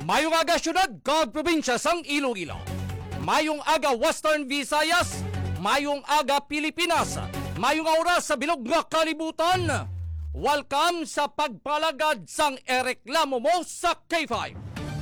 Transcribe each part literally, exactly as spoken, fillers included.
Mayong aga syudad kag probinsya sang Iloilo. Mayong aga Western Visayas, mayong aga Pilipinas, mayong oras sa bilog nga kalibutan. Welcome sa pagpalagad sang ereklamo mo sa K five.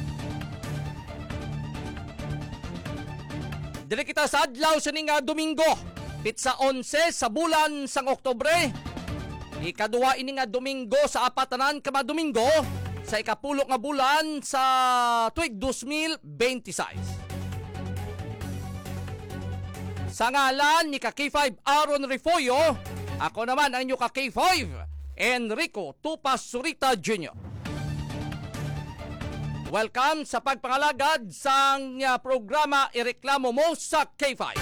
Dili kita sa adlaw sa ning Domingo, pitsa onse sa bulan sang Oktubre. Ikaduwa ini nga Domingo sa apatanan ka mga Domingo sa ikapulo nga bulan sa tuig two thousand twenty-six. Sa ngalan ni ka K five Aaron Refollo, ako naman ang inyo ka K five Enrico Tupas Surita Junior Welcome sa pagpangalagad sang uh, programa Ireklamo Mo sa K five.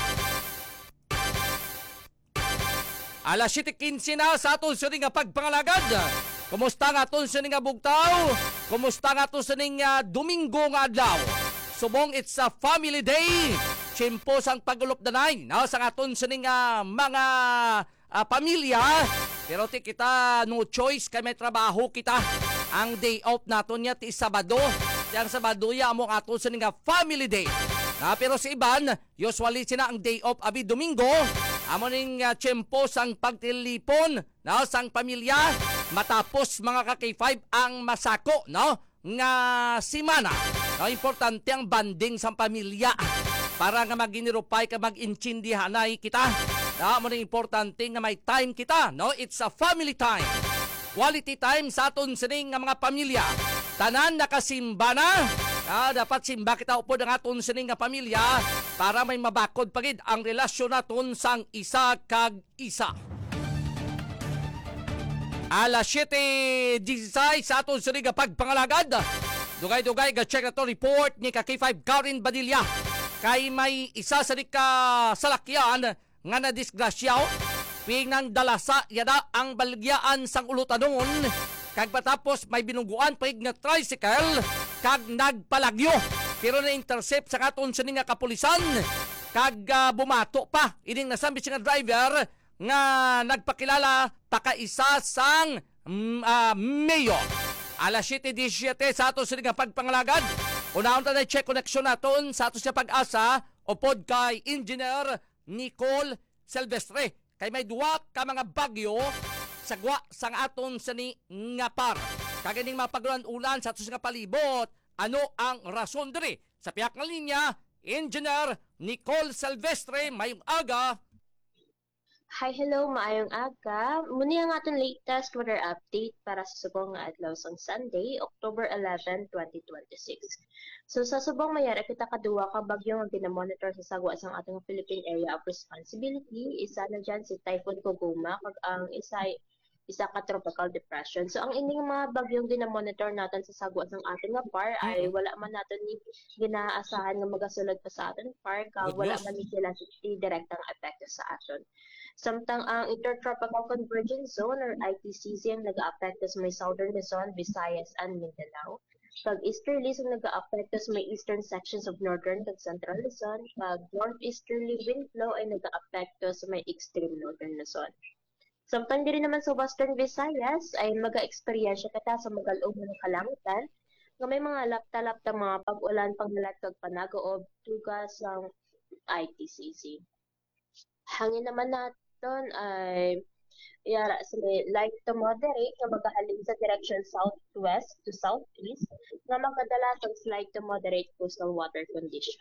Alas siyete quince na sa aton sa nga pagpangalagad. Kumusta nga aton sa nga bugtaw? Kumusta nga aton sa nga Domingo nga adlaw? Subong it's a family day. Chimpo sang pagulop danay no sa aton sa nga mga uh, pamilya. Pero ti kita no choice kay may trabaho kita. Ang day off naton niya ti Sabado. Yang Sabado ya mo aton sa nga family day. Na pero si Iban, usually sina ang day off abi Domingo. Amo ning uh, tiyempo sang pagtilipon no sang pamilya matapos mga ka K five ang masako no nga simana. No importante ang banding sang pamilya para nga maginirupay ka mag-intsindihanay kita. No amo ning importante nga may time kita no it's a family time. Quality time sa aton sining nga mga pamilya. Tanan nakasimba na. Ah, dapat simba kita upod ang aton sining nga pamilya para may mabakod pagid ang relasyon naton sang isa kag isa. Alas siyete disisays sa aton sining nga pagpangalagad. Dugay-dugay ga check na to report ni ka K five Karen Badilla. Kay may isa sa di ka salakyan nga na disgrasyaw. Pinang dalasa yada ang baligyaan sang ulutanon. Kag patapos may binuguan pag nga tricycle kag nagpalagyo. Pero na-intercept sa katon sa nga kapulisan kag uh, bumato pa. Ining nasambi siya nga driver nga nagpakilala pakaisa sang mm, uh, mayor. Alas siyete disisyete sa aton sa nga pagpangalagad. Unahon ta na check connection naton sa aton sa pag-asa o pod kay Engineer Nicole Silvestre. Kay may duwa ka mga bagyo sagwa sang aton sa ni nga par. Kaganing mapagluan ulan sa aton nga palibot. Ano ang rason diri? Sa piyak nga linya, Engineer Nicole Silvestre, mayong aga. Hi, hello, maayong aga. Muni ang aton latest weather update para sa subong nga adlaw sang Sunday, October eleventh, twenty twenty-six. So sa subong mayara kita kaduwa ka bagyo nga ginamonitor sa sagwa sang atong Philippine Area of Responsibility. Isa na dyan si Typhoon Koguma kag ang isa isa ka tropical depression. So ang ining mga bagyong ginamonitor natin sa sagwa ng ating nga par ay wala man natin ni ginaasahan nga magasulod pa sa ating par ka wala man ni sila si direktang epekto sa aton. Samtang ang Intertropical Convergence Zone or I T C Z ang nag-aapekto sa may southern Luzon, Visayas, and Mindanao. Pag easterly sa nag-aapekto sa may eastern sections of northern and central Luzon, pag northeasterly wind flow ay nag-aapekto sa may extreme northern Luzon. Samtang diri naman sa Western Visayas ay maga-eksperyensya kita sa magalog ng kalangitan nga may mga lapta-lapta mga pag-ulan panglalatag panagoob tugas ng I T C Z. Hangin naman naton ay yara sa light to moderate nga magahalin sa direction southwest to southeast nga magkadala sa slight to moderate coastal water condition.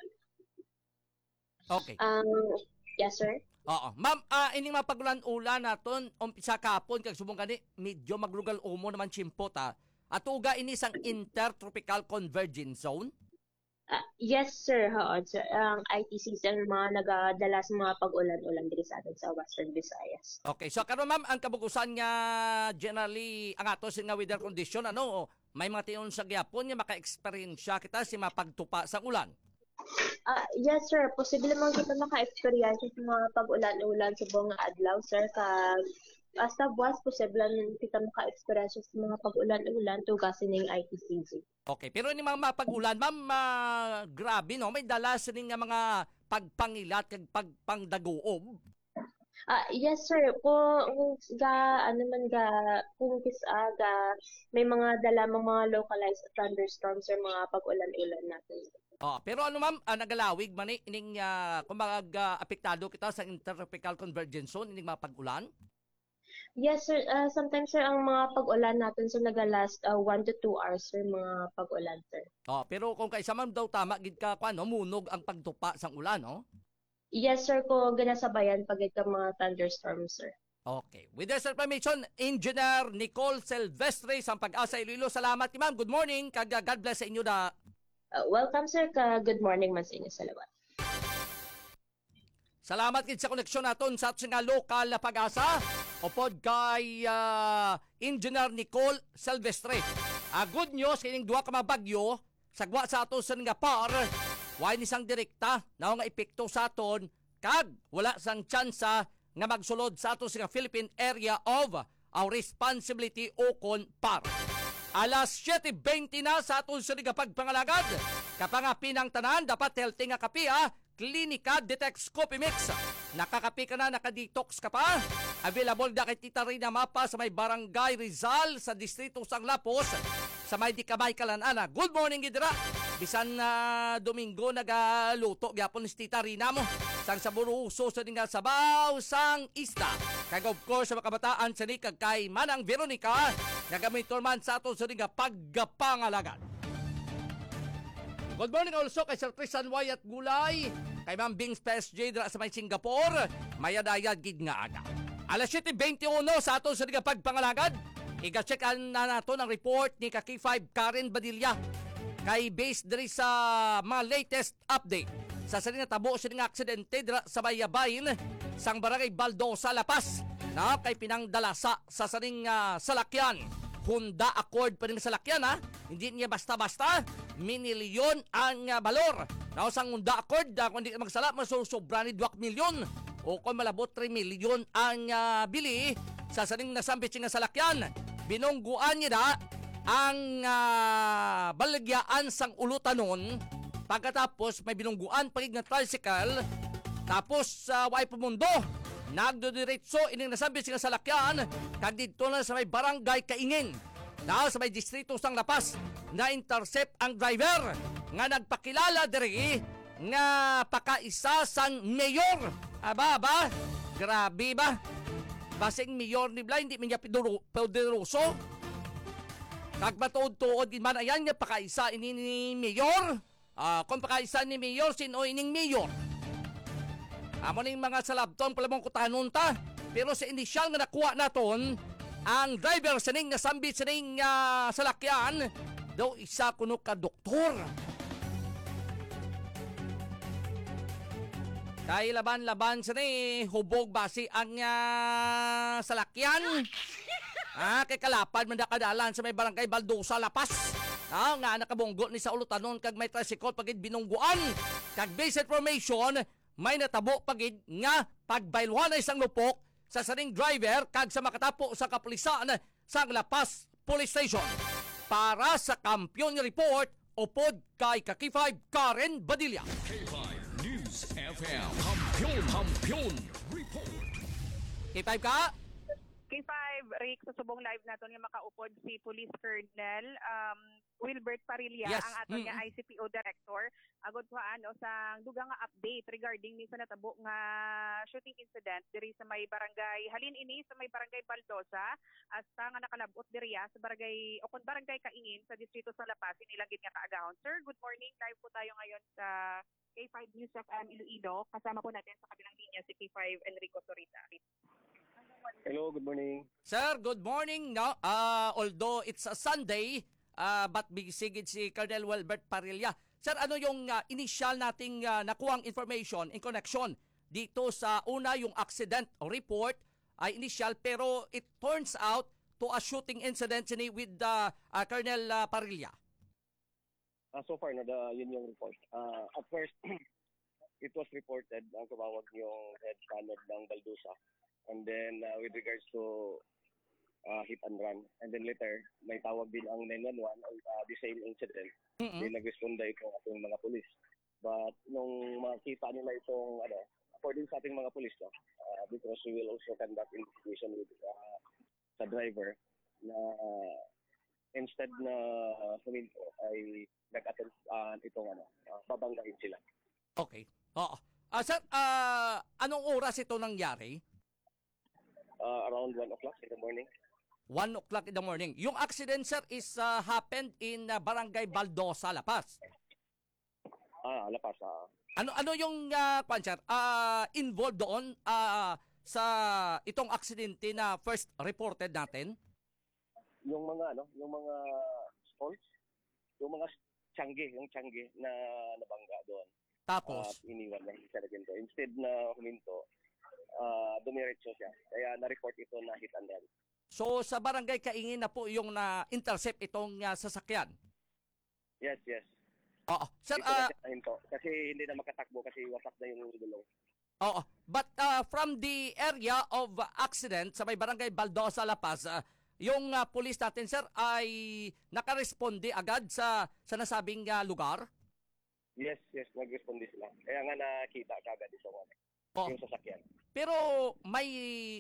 Okay. Um, yes, sir. Oo. Ma'am, uh, ining mapagulan-ulan naton umpisa kapon kag subong kani medyo maglugal umo naman chimpo ta. At uga ini sang Intertropical Convergence Zone. Uh, yes, sir. Hood, sir. Ang I T C ang mga nagadala sa mga pag-ulan-ulan diri sa atin sa Western Visayas. Okay. So karon ma'am, ang kabugusan nga generally ang ato sa nga weather condition ano, may mga tion sa gyapon nga maka-experience kita si mapagtupa sang ulan. Uh, yes, sir. Posible man kita maka-experience sa mga pag-ulan-ulan sa buong adlaw, sir. Kag hasta buwas, posible kita maka-experience sa mga pag-ulan-ulan tugasin ng I T C Z. Okay, pero ni mga mapag-ulan, ma'am, uh, grabe, no? May dala sa nga mga pagpangilat kag pagpangdaguob. Ah, yes sir, kung ga ano man ga kung kis aga may mga dalamang mga localized thunderstorms or mga pag-ulan-ulan natin. Oh, pero ano ma'am, ah, nagalawig man eh, ining uh, kumbaga apektado kita sa intertropical convergence zone ining mga pag-ulan. Yes sir, ah, sometimes sir ang mga pag-ulan natin so naga-last uh, one to two hours sir mga pag-ulan sir. Oh, pero kung kaysa ma'am daw tama gid ka kuan no, munog ang pagtupa sang ulan, no? Yes sir, ko ginasabayan pag ito mga thunderstorms sir. Okay. With this information, Engineer Nicole Silvestre sa Pag-asa Iloilo. Salamat ma'am. Good morning. Kag God bless sa inyo da. Uh, welcome sir, ka good morning man sa inyo sa lahat. Salamat kid sa koneksyon naton sa ating nga lokal na pag-asa upod kay ah, Engineer Nicole Silvestre. Ah, good news kining duha ka mga bagyo sagwa sa aton sa nga par why ni sang direkta na nga epekto sa aton kag wala sang tsansa nga magsulod sa aton sa Philippine Area of our Responsibility o kon par. Alas siyete twenty na sa aton sa nga pagpangalagad. Kapangapi ng tanan dapat healthy nga kapi ha. Klinika Detect Coffee Mix. Nakakapi ka na, nakadetox ka pa. Available na kay Tita Rina Mapa sa may Barangay Rizal sa Distrito Sang Lapos sa may Dikabay Kalanana. Good morning, Gidra. Bisan na uh, Domingo nagaluto gyapon ni Tita Rina mo. Sang sa buruso sa nga sabaw sang isda. Kag of course sa makabataan sa ni kag kay Manang Veronica nagamiton man sa ato sa nga pagpangalagan. Good morning also kay Sir Trisan Wyatt Gulay, kay Ma'am Bings P S J dira sa may Singapore, mayadayad gid nga aga. Alas siyete twenty-one sa aton sa nga pagpangalagad, iga-checkan na nato ang report ni Kaki five Karen Badilla. Kay based diri sa mga latest update sa sa nga tabo sa nga aksidente dira sa Bayabayin sang barangay Baldosa Lapas na kay pinangdalasa sa saning uh, salakyan. Honda Accord pa rin sa salakyan ha. Hindi niya basta-basta minilyon ang uh, balor. Now sang Honda Accord uh, kung hindi magsala masusobra ni two milyon o kung malabot three milyon ang uh, bili sa saning nasambit nga salakyan. Binungguan niya da ang uh, balagyaan sang ulutanon. Pagkatapos may binungguan pagig nga tricycle. Tapos uh, way pumundo. Nagdodiretso ining nasambit nga salakyan kag didto na sa may barangay Kaingin. Na sa may distrito sang Lapas na intercept ang driver nga nagpakilala diri nga pakaisa sang mayor. Aba ba? Grabe ba? Basing mayor ni Blay hindi man niya poderoso. Kag matuod-tuod din man ayan nga pakaisa ini ni mayor. Uh, kung pakaisa ni mayor sino ining mayor? Amo ning mga salabton pala mong kutanon ta. Pero sa inisyal nga nakuha naton, ang driver sa ning nasambit sa ning uh, salakyan, daw isa kuno ka doktor. Kay laban-laban sa ni hubog basi ang uh, salakyan. Ah, kay kalapad man nakadalan sa may barangay Baldosa Lapas. Ah, nga nakabunggo ni sa ulutanon kag may tricycle pagid binungguan. Kag base information, may natabo pagid nga pagbailwan na isang lupok sa saning driver kag sa makatapo sa kapulisan sa Lapas Police Station. Para sa Kampiyon Report, upod kay Kaki five Karen Badilla. K five News F M. Kampiyon, Kampiyon Report. K five ka? K five, Rick, sa subong live naton nga makaupod si Police Colonel um, Wilbert Parilla, Yes. ang aton Mm-hmm. nga I C P O Director. Agod pa ano sa dugang nga update regarding ni sa natabo nga shooting incident diri sa may barangay Halin ini sa may barangay Baldosa hasta nga nakalabot diri sa barangay o kon barangay Kaingin sa distrito sa Lapas inilang gid nga kaagahon. Sir, good morning. Live po tayo ngayon sa K five News F M Iloilo. Kasama po natin sa kabilang linya si K five Enrico Torita. Hello, good morning. Sir, good morning. No, uh, although it's a Sunday, uh, but bisigid si Colonel Wilbert Parilla. Sir, ano yung uh, initial nating uh, nakuhang information in connection dito sa una yung accident report ay initial pero it turns out to a shooting incident ni with uh, uh, Colonel uh, Parilla. Uh, so far, no, the, yun yung report. Uh, at first, it was reported ang tumawag yung head scanner ng Baldusa. And then uh, with regards to uh, hit and run. And then later, may tawag din ang nine one one, uh, the same incident. Mm-hmm. Then nag-responda itong ating mga polis. But nung makita nila itong ano, according sa ating mga pulis, no, uh, because we will also conduct investigation with uh, sa driver na uh, instead na huminto ay nag-attempt uh, itong ano, uh, babanggain sila. Okay. Oo. Ah, sir, ah, anong oras ito nangyari? Uh, around one o'clock in the morning. one o'clock in the morning. Yung accident, sir, is ah, happened in ah, Barangay Baldosa, La Paz. Ah, lapas. Uh, Ano ano yung uh, kwan, sir, ah, involved doon ah, sa itong aksidente na first reported natin? yung mga ano, yung mga stalls, yung mga tiyangge, yung tiyangge na nabangga doon. Tapos, At iniwan lang sa ginto. Instead na huminto, uh, dumiretso siya. Kaya na-report ito na hit and run. so sa barangay Kaingin na po yung na-intercept itong ah, sasakyan. Yes, yes. Oo. Sir, Dito ah, na siya nahinto. Kasi hindi na makatakbo kasi wasak na yung gulong. oo. But ah, from the area of ah, accident sa may barangay Baldosa, La Paz, ah, yung ah, police natin, sir, ay nakaresponde agad sa, sa nasabing ah, lugar? Yes, yes. Nag-responde sila. Kaya nga nakita kagad ito ano, Oo. yung sasakyan. Pero may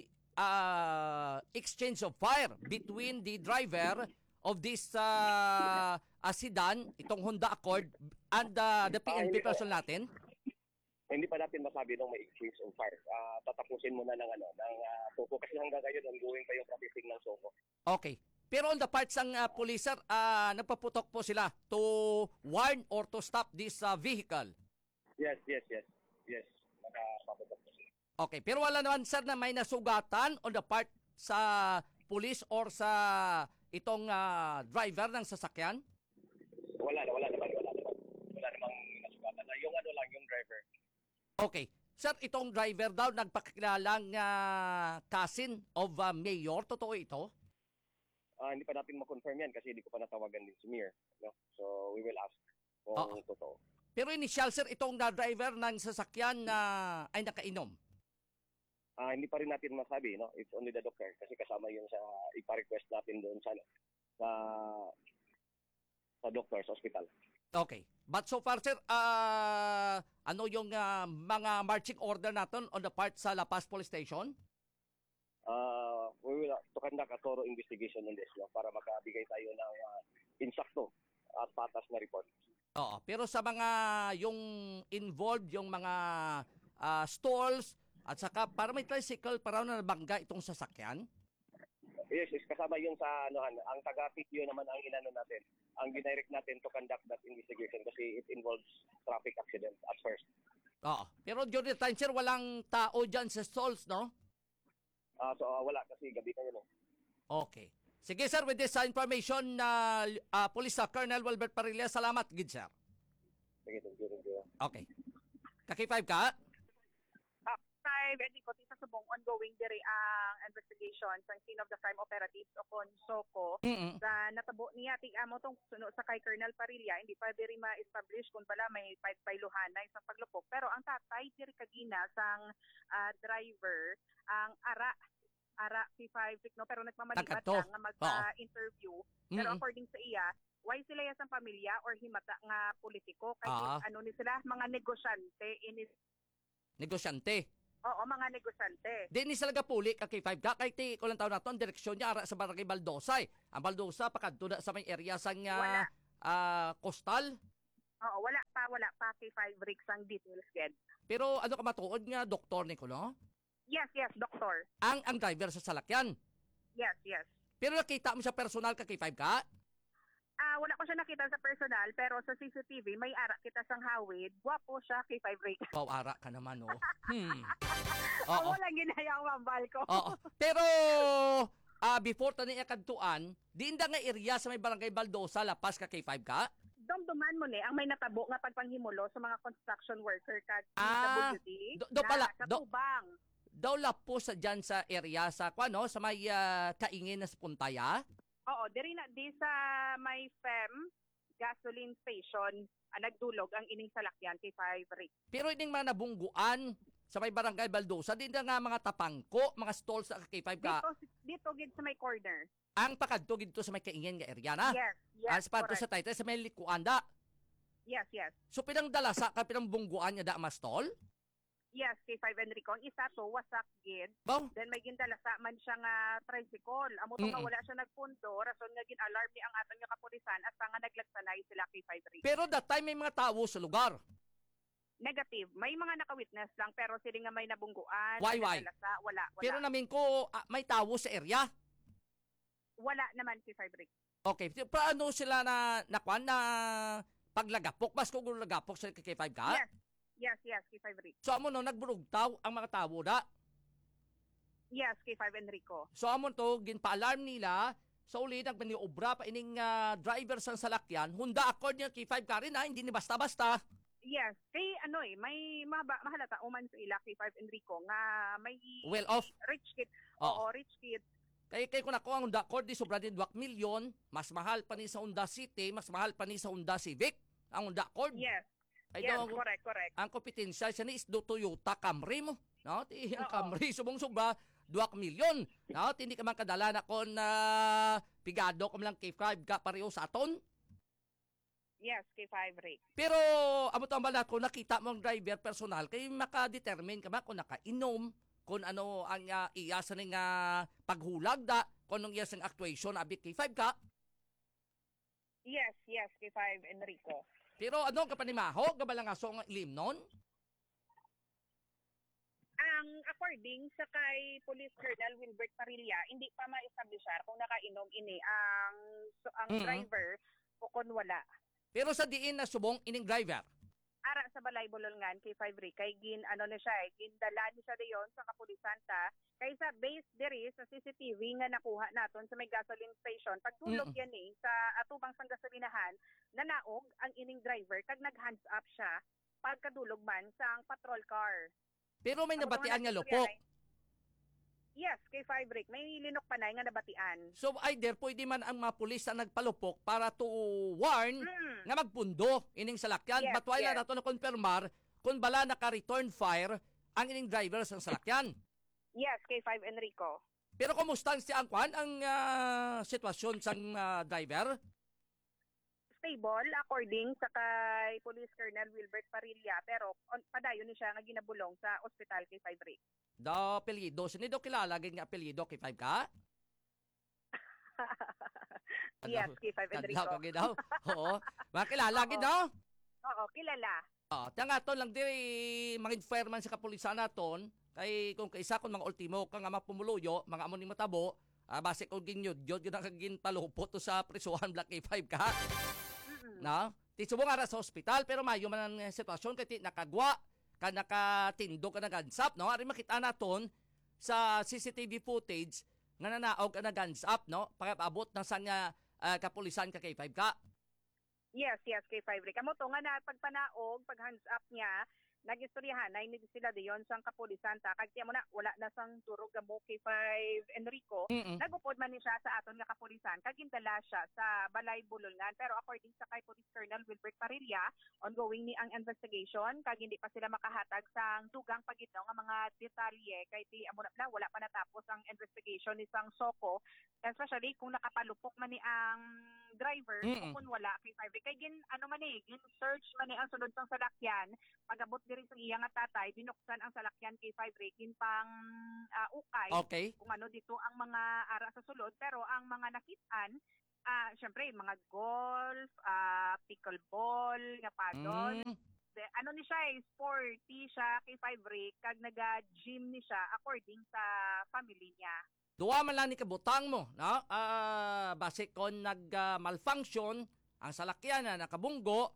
ah, exchange of fire between the driver of this uh, sedan, itong Honda Accord, and uh, the P N P Ah, hindi po. personnel natin? Hindi pa natin masabi nung may exchange of fire. Uh, tatapusin muna ng ano, ng uh, Soko. Kasi hanggang ngayon, ongoing pa yung processing ng Soko. Okay. Pero on the parts ng uh, police, sir, ah, nagpaputok po sila to warn or to stop this uh, vehicle. Yes, yes, yes. Yes. Nakapaputok po sila. Okay. Pero wala naman, sir, na may nasugatan on the part sa police or sa itong ah, driver ng sasakyan? Wala na, wala naman, wala naman. Wala namang nasugatan. Na yung ano lang, yung driver. Okay. Sir, itong driver daw nagpakilalang uh, cousin of uh, mayor. Totoo ito? Ah, hindi pa natin ma-confirm yan kasi hindi ko pa natawagan din si Mir. No? So, we will ask kung Oo. totoo. Pero initial, sir, itong na driver ng sasakyan na ay nakainom. Ah, hindi pa rin natin masabi, no? It's only the doctor kasi kasama yun sa ipa-request natin doon sa ano, sa sa doctor's hospital. Okay. But so far, sir, ah, ano yung ah, mga marching order natin on the part sa La Paz Police Station? Uh, we will uh, to conduct a thorough investigation on this, no? Para makabigay tayo ng uh, insakto at patas na report. Oo. Pero sa mga yung involved, yung mga ah, stalls, at saka para may tricycle, para na nabangga itong sasakyan? Yes, yes, kasama yun sa ano, ang taga-video naman ang inano natin. Ang dinirect natin to conduct that investigation kasi it involves traffic accident at first. Oo. Pero during the time, sir, walang tao dyan sa stalls, no? Ah, so uh, wala kasi gabi na yun. Eh. Okay. Sige, sir, with this uh, information, na uh, Police uh, Colonel Wilbert Parilla, salamat, good, sir. Sige, thank you, thank you. Okay. Kaki five ka? Ah, five, and ko sa subong ongoing diri ang investigation sa scene of the crime operatives o kon Soko. Mm-mm. Sa natabo niya ti amo tong suno sa kay Colonel Parilla, hindi pa diri ma-establish kung pala may payluhan na isang paglupok. Pero ang tatay diri kagina sang ah, driver ang ara ara P five no, pero nagmamalibat Takato. lang nga magpa-interview. Pero Mm-mm. according sa iya, why sila ya sang pamilya or himata nga politiko kay Ah. ano ni sila mga negosyante ini Negosyante. oo mga negosyante. Di ni salaga puli kaki five ka kay ti ko lang taon naton direksyon niya ara sa barangay Baldosa. Eh. Ang Baldosa pakadto na sa may area sang Wala. uh, uh, coastal. Oo, wala pa wala pa kay five rigs ang details ged. Pero ano ka matuod nga doktor ni ko no? Yes, yes, doctor. Ang ang driver sa salakyan. Yes, yes. Pero nakita mo siya personal kaki five ka? Ah, wala ko siya nakita sa personal pero sa C C T V may ara kita sang hawid. Gwapo siya kay five rigs. Wow, ara ka naman oh. Hmm. Oo, Oo. wala ginaya ang mambal ko. Oo. Pero ah before tani kadtuan, diinda nga area sa may barangay Baldosa, La Paz ka kay five ka? Domduman mo ni ang may natabo nga pagpanghimulo sa mga construction worker kag Ah, W D. do- do pala, sa do- Tubang. Daw po sa dyan sa area sa kwano sa may ah, Kaingin na sa Puntaya. Oo, diri na di sa may F E M gasoline station ah, nagdulog ang ining salakyan kay five rigs. Pero ining mga nabungguan sa may barangay Baldosa, di na nga mga tapangko, mga stalls sa K five ka. Dito dito gid sa may corner. Ang pakadto dito sa may Kaingin nga area na. Yes, yes. As part correct. sa title sa may likuan da. Yes, yes. So pinang dala sa ka pinang bungguan niya da ma stall. Yes, K five Enrico. Ang isa to, wasak gid. Baw? Then may gindalasa man siya nga tricycle. Amo to nga Mm-mm. wala siya nagpundo, rason nga gin-alarm ni ang aton nga kapulisan at nga naglagsanay sila K five Rico. Pero that time may mga tao sa lugar. Negative. May mga naka-witness lang pero sila nga may nabungguan. Why, may why? nagdalasa. Wala, wala. Pero namin ko, ah, may tao sa area. wala naman K five Rico. Okay, paano sila na nakuan na paglagapok? Mas kung lagapok sa K five ka? Yes. Yes, yes, K five Rico. So amo no nagburugtaw ang mga tao da. Yes, K five Enrico. So amo to ginpa-alarm nila. So uli nagmaniobra pa ining ah, driver sa salakyan. Hunda accord niya K five ka rin ha, hindi ni basta-basta. Yes, kay ano eh, may mahaba, mahalata uman sa ila K five Enrico nga may Well off. rich kid. Oo. Oo, rich kid. Kaya kay ko nako ang Honda Accord di sobra din two milyon, mas mahal pa ni sa Honda City, mas mahal pa ni sa Honda Civic ang Honda Accord. Yes. Ay, yes, daw, correct, correct. ang kompetensya siya ni is do Toyota Camry mo. No, ti ang Oo. Camry subong sobra two milyon. No, hindi ka man kadala na kon na pigado ko lang K five ka pareho sa aton. Yes, K five Rico. Pero amo tama na kung nakita mo ang driver personal kay maka-determine ka ba kung nakainom, kung ano ang uh, iyasa ning uh, paghulag da, kung anong iyas ang actuation abi K five ka. Yes, yes, K five Enrico. Pero ano ka panimaho, gabalang aso nga ilim nun? Ang according sa kay Police Colonel Wilbert Parilla, hindi pa ma-establishar kung nakainom ini ang so, ang Mhm. driver o kung wala. Pero sa diin na subong ining driver. Ara sa balay Bulolngan kay five Rico kay gin ano na siya eh, gindala ni siya dayon sa kapulisan ta kaysa based diri sa C C T V nga nakuha naton sa may gasoline station pagtulog Mm-mm. yan eh sa atubang sang gasolinahan nanaog ang ining driver kag nag hands up siya pagkadulog man sang patrol car. Pero may Ang nabatian nga mga lupok. ay- Yes, kay five Rick. May linok panay nga nabatian. So either pwede man ang mga pulis na nagpalupok para to warn Mm. nga magpundo ining salakyan. Yes, But wala yes. na to na konfirmar kung bala naka-return fire ang ining driver sa salakyan. Yes, kay five Enrico. Pero kumusta si ang kwan ang ah, sitwasyon sang ah, driver? Stable according sa kay Police Colonel Wilbert Parilla pero on, padayon ni siya nga ginabulong sa ospital kay five Rick. Do apelyido. Sino do kilala gid nga apelyido kay five ka? Yes, kay five Enrico. Kadlaw ka gid daw. Oo. Makilala gid daw. Oo, kilala. Oh, tanga to lang diri mag-infer man sa kapulisan naton kay kung kaisa kon mga ultimo ka nga mapumuluyo, mga amo ning matabo, ah, base kung ginyod yod gyud ang kagin palupot to sa prisuhan Black K five ka. Mm-mm. No? Ti subong ara sa ospital pero mayo man ang sitwasyon kay ti nakagwa ka nakatindo ka nagansap no ari makita naton sa C C T V footage nga nanaog ka nagansap no pagabot ng sang uh, kapulisan ka K five ka. Yes, yes, kay five Rick. Amo to nga na pagpanaog, pag hands up niya, nagistoryahan na hindi sila diyon sang kapulisan ta kag tiya mo na wala na sang turog gamo kay five Enrico. Mm-mm. Nagupod man ni siya sa aton nga kapulisan kag gindala siya sa Balay Bulolngan pero according sa kay Police Colonel Wilbert Parilla ongoing ni ang investigation kag hindi pa sila makahatag sang dugang pagitaw nga mga detalye kay ti amo na wala pa natapos ang investigation ni sang Soko especially kung nakapalupok man ni ang driver Mm-mm. o kung wala kay five kay gin ano man eh gin search man ni ang sunod sang salakyan pagabot diri sa iya nga tatay binuksan ang salakyan kay five Rick pang ah, ukay Okay. kung ano dito ang mga ara sa sulod pero ang mga nakitaan ah syempre mga golf, ah pickleball, nga paddle. Mm. De- ano ni siya eh, sporty siya kay five Rick kag naga-gym ni siya according sa family niya. Duwa man lang ni kabutang mo, no? Ah, base kon nag ah, malfunction ang salakyan na nakabunggo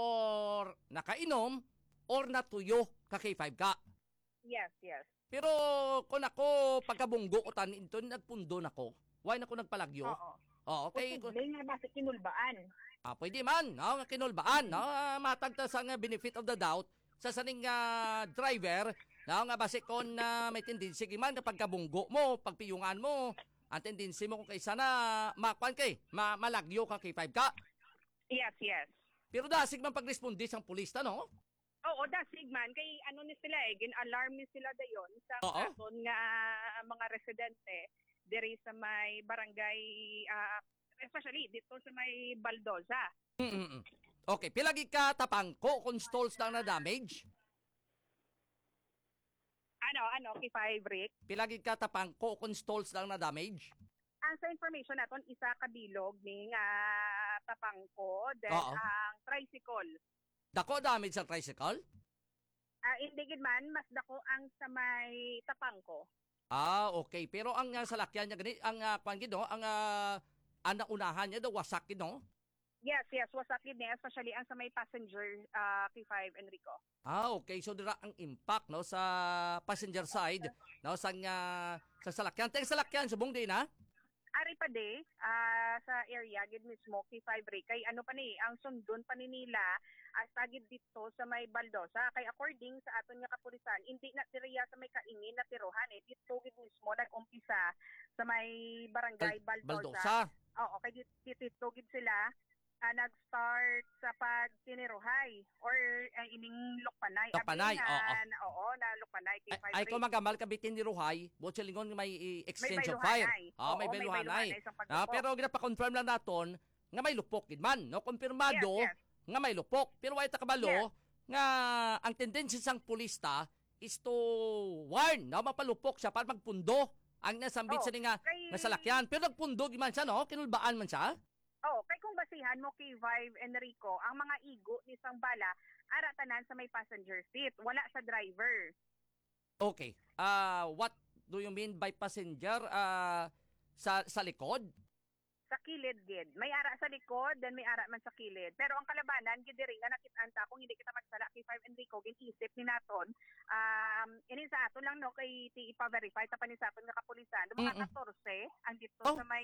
or nakainom or natuyo ka K five ka. Yes, yes. Pero kung ako pagkabunggo ko tanin ito, nagpundo nako. Why na ko nagpalagyo? Oo. Oh, okay. Posible nga basta kinulbaan. Ah, pwede man, no? Kinulbaan, no? Ah, matagta sa nga benefit of the doubt sa saning ah, driver, no? Nga base kon na may tendency man kapag kabunggo mo, pagpiyungan mo, ang tendency mo kung kaysa na makwan kay, ma malagyo ka kay five ka. Yes, yes. Pero dasig man pagresponde sang pulis ta, no? Oo, dasig man kay ano ni sila eh, gin-alarm ni sila dayon sa Oo. aton nga mga residente diri sa may barangay ah, especially dito sa may Baldosa. Mm-mm. Okay, pilagi ka tapang ko kung stalls lang na damage. Ano, ano, K five, Rick? Pilagid ka tapang ko kung stalls lang na damage. Ang sa information naton isa kabilog ning uh, tapangko, then Oo. ang tricycle. Dako damage sa tricycle? Ah, hindi gid man, mas dako ang sa may tapangko. Ah, okay. Pero ang uh, salakyan niya gani, ang uh, kwan gid no, ang uh, ang naunahan niya daw wasak gid no? Yes, yes, wasak gid niya, especially ang sa may passenger uh, K five, Enrico. Ah, okay. So dira ang impact no sa passenger side no sa uh, sa salakyan. Teng salakyan subong din ha? Ari pa de ah, sa area gid mismo K five, Rick, kay ano pa ni ang sundon pa ni nila hasta gid dito sa may Baldosa, kay according sa aton nga kapulisan hindi na diriya sa may kaingin na tirohan eh, dito gid mismo nag-umpisa sa may barangay Bal- Baldosa. Baldosa. Oo, kay dito, dito gid sila ah, nag-start sa pagtiniruhay or ah, ining lukpanay. Lukpanay, Abi oo. nga, Oo, na lukpanay K five, Ay, ay Rick. ko magamal ka bitin ni Ruhay, butso lingon may i- May exchange of bayluhanay. fire. Ah, Oo, may bayluhanay. sa Ah, paglupok. pero ginapa-confirm lang naton nga may lupok gid man, no? Kumpirmado Yes, yes. nga may lupok. Pero way ta kabalo Yes. nga ang tendency sang pulista is to warn, no? Mapalupok siya para magpundo ang nasambit Oo, sa nga kay- nga salakyan. Pero nagpundo gid man siya, no? Kinulbaan man siya. Oh, kay kung basihan mo kay Vive Enrico, ang mga igo ni Sangbala ara tanan sa may passenger seat, wala sa driver. Okay. Ah, what do you mean by passenger? Ah, sa sa likod? Sa kilid gid. May ara sa likod, then may ara man sa kilid. Pero ang kalabanan gid diri nga nakit-an ta kung hindi kita magsala kay Vive Enrico, gin isip ni naton. Um, ini sa aton lang no kay ti ipa-verify ta pa ni sa aton nga kapulisan. Mga Mm-mm. fourteen ang dito Oh. sa may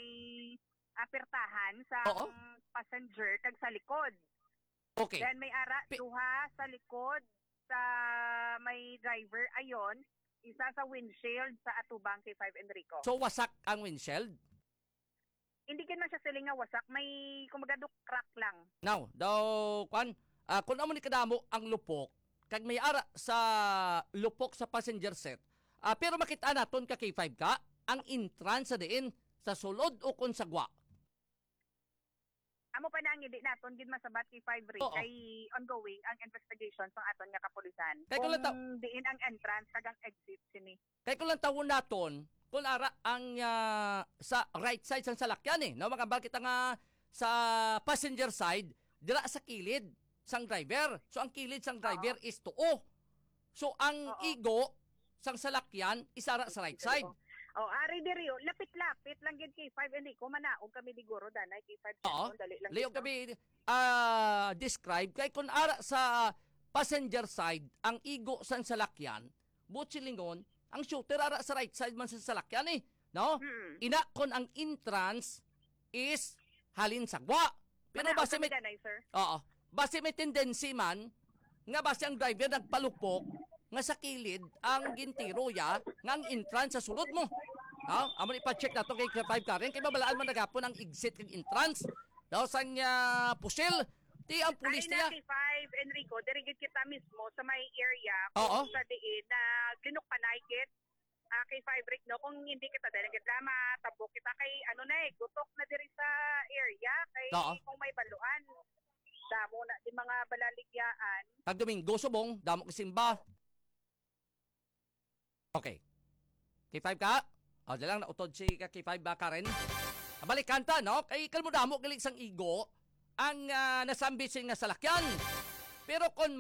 apertahan sa Oo. passenger kag sa likod. Okay. Then may ara Pi- duha sa likod sa may driver ayon, isa sa windshield sa atubang kay Five Enrico. So wasak ang windshield? Hindi kin man siya siling nga wasak, may kumaga do crack lang. Now, daw kwan, ah, kung amo ni kadamo ang lupok, kag may ara sa lupok sa passenger set. Ah, pero makita naton ka K five ka, ang entrance sa diin sa sulod o kon sagwa. Amo pa nang hindi naton gid masabat kay Five Ray Oo. kay ongoing ang investigation sa aton nga kapulisan. Kay kung Kung lang ta- diin ang entrance kag ang exit sini. Kay kung lang tawon naton, kung ara ang ah, sa right side sang salakyan eh, no makabal kita nga sa passenger side, dira sa kilid sang driver. So ang kilid sang driver is tuo. So ang Oo. igo sang salakyan isara sa right side. Oh, ari diri oh, lapit-lapit lang gid kay Five Enrico, manaog kami diguro danay kay Five. Oo. Dali lang. Leo gid, no? kami ah describe kay kun ara sa passenger side ang igo sang salakyan, butsilingon ang shooter ara sa right side man sa salakyan eh, no? Hmm. Ina kon ang entrance is halin sagwa. Pero Manaog base kami may danay, sir. Oo, base may tendency man nga base ang driver nagpalupok nga sa kilid ang gintiro ya nga ang entrance sa sulod mo. No? Amo ni pa-check nato kay five Karen kay babalaan man nagapon ang exit kag entrance. Daw sang uh, pusil ti ang pulis Ay niya. na kay Five Enrico, diri gid kita mismo sa may area Oo. kung sa diin na linok panay gid ah, kay Five Rick no, kung hindi kita dali gid lama tabok kita kay ano na eh gutok na diri sa area kay Oo. kung may baluan damo na di mga balaligyaan. Pag Domingo subong damo kisimba. Okay. K five ka? O, dyan lang nautod si K five ba Karen? Balik kanta, no? Kay kalmo damo galing sang igo ang uh, nasambisin nga salakyan. Pero kon